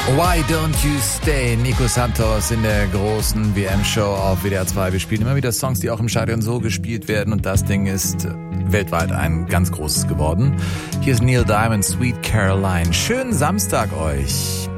Why Don't You Stay? Nico Santos in der großen WM-Show auf WDR 2. Wir spielen immer wieder Songs, die auch im Stadion so gespielt werden und das Ding ist weltweit ein ganz großes geworden. Hier ist Neil Diamond, Sweet Caroline. Schönen Samstag euch.